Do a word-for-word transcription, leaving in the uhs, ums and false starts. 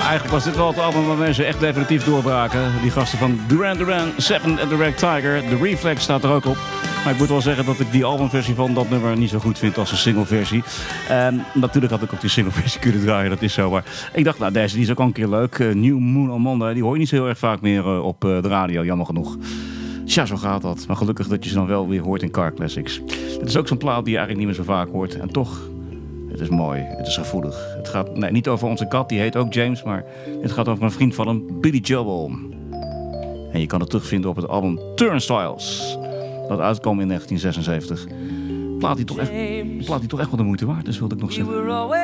Eigenlijk was dit wel het album waar mensen echt definitief doorbraken. Die gasten van Duran Duran, Seven and the Red Tiger. The Reflex staat er ook op. Maar ik moet wel zeggen dat ik die albumversie van dat nummer niet zo goed vind als een singleversie. En natuurlijk had ik ook die singleversie kunnen draaien, dat is zo. Maar ik dacht, nou deze die is ook al een keer leuk. Uh, New Moon on Monday, die hoor je niet zo heel erg vaak meer uh, op uh, de radio, jammer genoeg. Tja, zo gaat dat. Maar gelukkig dat je ze dan wel weer hoort in Car Classics. Het is ook zo'n plaat die je eigenlijk niet meer zo vaak hoort. En toch, het is mooi, het is gevoelig. Het gaat nee, niet over onze kat, die heet ook James, maar het gaat over een vriend van hem, Billy Joel. En je kan het terugvinden op het album Turnstiles. Dat uitkwam in negentien zesenzeventig. Plaat die toch echt, plaat die toch echt wel de moeite waard, dus wilde ik nog zeggen.